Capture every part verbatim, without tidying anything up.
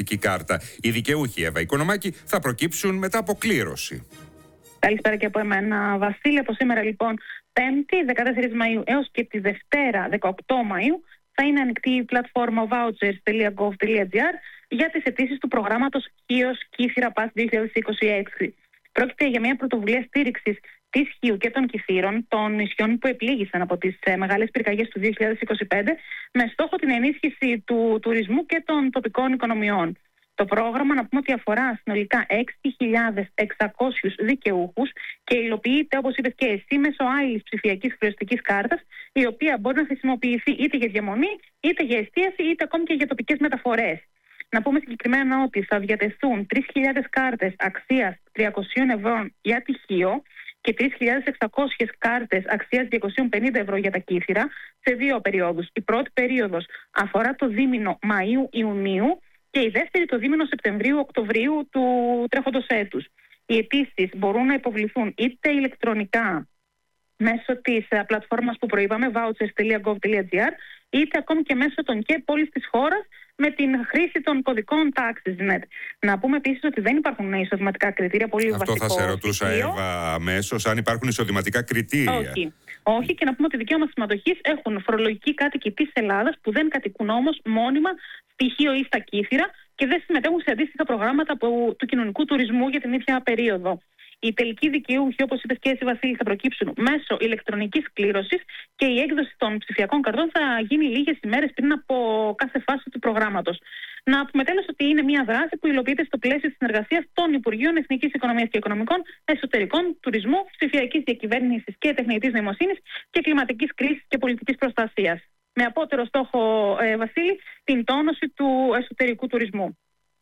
πλαστική κάρτα. Οι δικαιούχοι, Εύα Οικονομάκη, θα προκύψουν μετά από κλήρωση. Καλησπέρα και από εμένα, Βασίλη. Από σήμερα, λοιπόν, Πέμπτη, δεκατέσσερις Μαΐου έως και τη Δευτέρα, δεκαοκτώ Μαΐου, θα είναι ανοιχτή η πλατφόρμα vouchers τελεία gov τελεία gr για τις αιτήσεις του προγράμματος Χίος Κύθυρα Pass δύο χιλιάδες είκοσι έξι. Πρόκειται για μια πρωτοβουλία στήριξης της Χίου και των Κιθήρων, των νησιών που επλήγησαν από τις ε, μεγάλες πυρκαγιές του δύο χιλιάδες είκοσι πέντε, με στόχο την ενίσχυση του τουρισμού και των τοπικών οικονομιών. Το πρόγραμμα, να πούμε ότι αφορά συνολικά έξι χιλιάδες εξακόσιους δικαιούχους και υλοποιείται, όπως είπες και εσύ, μέσω άειλης ψηφιακής χρεωστικής κάρτας, η οποία μπορεί να χρησιμοποιηθεί είτε για διαμονή, είτε για εστίαση, είτε ακόμη και για τοπικές μεταφορές. Να πούμε συγκεκριμένα ότι θα διατεθούν τρεις χιλιάδες κάρτες αξίας τριακόσια ευρώ για τη Χίο και τρεις χιλιάδες εξακόσιες κάρτες αξίας διακόσια πενήντα ευρώ για τα Κύθυρα σε δύο περιόδους. Η πρώτη περίοδος αφορά το δίμηνο Μαΐου-Ιουνίου και η δεύτερη το δίμηνο Σεπτεμβρίου-Οκτωβρίου του τρέχοντος έτους. Οι αιτήσεις μπορούν να υποβληθούν είτε ηλεκτρονικά μέσω της uh, πλατφόρμας που προείπαμε, vouchers τελεία gov τελεία gr, είτε ακόμη και μέσω των και πόλης της χώρας με την χρήση των κωδικών TaxisNet. Να πούμε επίσης ότι δεν υπάρχουν εισοδηματικά κριτήρια, πολύ Αυτό βασικό. Αυτό θα σε ρωτούσα, στοιχείο. Εύα, αμέσως, αν υπάρχουν εισοδηματικά κριτήρια. Όχι. Όχι, και να πούμε ότι δικαίωμα συμμετοχής έχουν φορολογικοί κάτοικοι της Ελλάδας που δεν κατοικούν όμως μόνιμα στη Χίο ή στα Κύθυρα και δεν συμμετέχουν σε αντίστοιχα προγράμματα που, του κοινωνικού τουρισμού για την ίδια περίοδο. Οι τελικοί δικαιούχοι, όπως είπες και εσύ, Βασίλη, θα προκύψουν μέσω ηλεκτρονικής κλήρωσης και η έκδοση των ψηφιακών καρτών θα γίνει λίγες ημέρες πριν από κάθε φάση του προγράμματος. Να πούμε τέλος ότι είναι μια δράση που υλοποιείται στο πλαίσιο της συνεργασίας των Υπουργείων Εθνικής Οικονομίας και Οικονομικών, Εσωτερικών, Τουρισμού, Ψηφιακής Διακυβέρνησης και Τεχνητής Νοημοσύνης και Κλιματικής Κρίσης και Πολιτικής Προστασίας. Με απότερο στόχο, ε, Βασίλη, την τόνωση του εσωτερικού τουρισμού.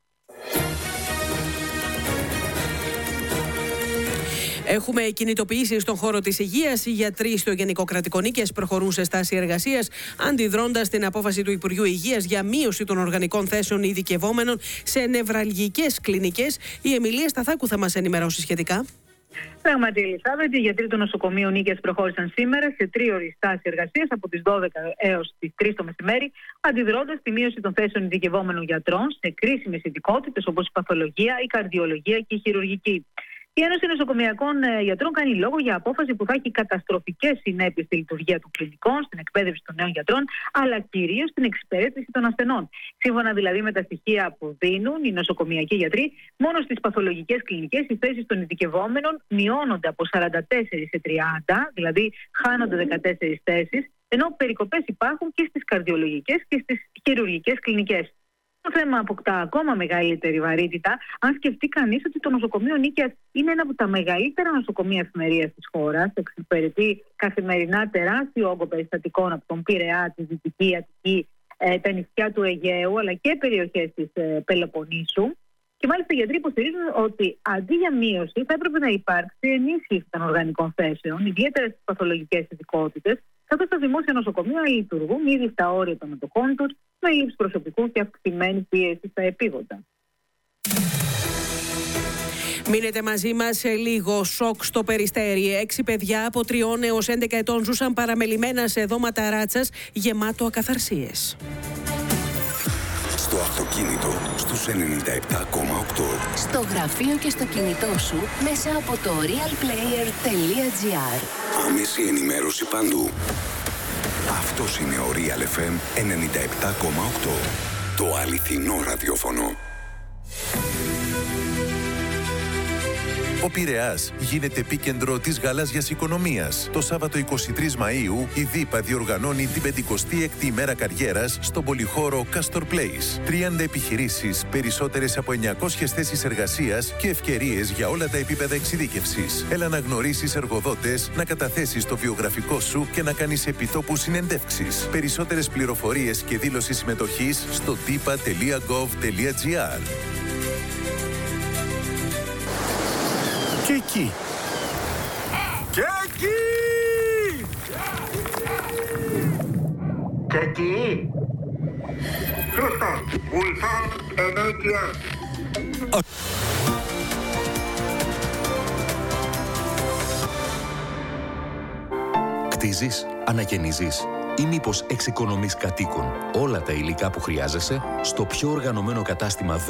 Έχουμε κινητοποιήσει στον χώρο της υγείας. Οι γιατροί στο Γενικό Κρατικό Νίκαιας προχωρούν σε στάση εργασίας, αντιδρώντας την απόφαση του Υπουργείου Υγείας για μείωση των οργανικών θέσεων ειδικευόμενων σε νευραλγικές κλινικές. Η Εμιλία Σταθάκου θα μας ενημερώσει σχετικά. Πράγματι, Ελισάβετ, οι γιατροί του νοσοκομείου Νίκαιας προχώρησαν σήμερα σε τρίωρη στάση εργασίας από τις δώδεκα έως τις τρεις το μεσημέρι, αντιδρώντας τη μείωση των θέσεων ειδικευόμενων γιατρών σε κρίσιμες ειδικότητες όπως η παθολογία, η καρδιολογία και η χειρουργική. Η Ένωση Νοσοκομειακών Γιατρών κάνει λόγο για απόφαση που θα έχει καταστροφικές συνέπειες στη λειτουργία των κλινικών, στην εκπαίδευση των νέων γιατρών, αλλά κυρίως στην εξυπηρέτηση των ασθενών. Σύμφωνα δηλαδή με τα στοιχεία που δίνουν οι νοσοκομειακοί γιατροί, μόνο στις παθολογικές κλινικές οι θέσεις των ειδικευόμενων μειώνονται από σαράντα τέσσερα σε τριάντα, δηλαδή χάνονται δεκατέσσερις θέσεις, ενώ περικοπές υπάρχουν και στις καρδιολογικές και στις χειρουργικές κλινικές. Το θέμα αποκτά ακόμα μεγαλύτερη βαρύτητα αν σκεφτεί κανείς ότι το νοσοκομείο Νίκαιας είναι ένα από τα μεγαλύτερα νοσοκομεία εφημερίας της χώρας. Εξυπηρετεί καθημερινά τεράστιο όγκο περιστατικών από τον Πειραιά, τη Δυτική Αττική, ε, τα νησιά του Αιγαίου αλλά και περιοχές της ε, Πελοποννήσου. Και μάλιστα οι γιατροί υποστηρίζουν ότι αντί για μείωση θα έπρεπε να υπάρξει ενίσχυση των οργανικών θέσεων, ιδιαίτερα στις παθολογικές ειδικότητες, καθώς τα δημόσια νοσοκομεία λειτουργούν ήδη στα όρια των μετοχών τους, με έλλειψη προσωπικού και αυξημένη πίεση στα επίγοντα. Μείνετε μαζί μας σε λίγο. Σοκ στο Περιστέρι. Έξι παιδιά από τριών έως έντεκα ετών ζούσαν παραμελημένα σε δώματα ράτσας γεμάτο ακαθαρσίες. Στο αυτοκίνητο στους ενενήντα επτά κόμμα οκτώ. Στο γραφείο και στο κινητό σου μέσα από το real player τελεία gr. Άμεση ενημέρωση παντού. Αυτός είναι ο Real εφ εμ ενενήντα επτά κόμμα οκτώ. Το αληθινό ραδιόφωνο. Ο Πειραιάς γίνεται επίκεντρο της γαλάζιας οικονομίας. Το Σάββατο εικοστή τρίτη Μαΐου η ΔΥΠΑ διοργανώνει την πενηκοστή έκτη ημέρα καριέρας στον πολυχώρο Castor Place. τριάντα επιχειρήσεις, περισσότερες από εννιακόσιες θέσεις εργασίας και ευκαιρίες για όλα τα επίπεδα εξειδίκευσης. Έλα να γνωρίσεις εργοδότες, να καταθέσεις το βιογραφικό σου και να κάνεις επιτόπου συνεντεύξεις. Περισσότερες πληροφορίες και δήλωση συμμετοχής στο διπα τελεία gov τελεία gr. Και εκεί. Και εκεί. Και εκεί. Σωστά. Ulsan ενέργεια. Κτίζεις, ανακαινίζεις ή μήπως εξοικονομείς κατοίκων όλα τα υλικά που χρειάζεσαι στο πιο οργανωμένο κατάστημα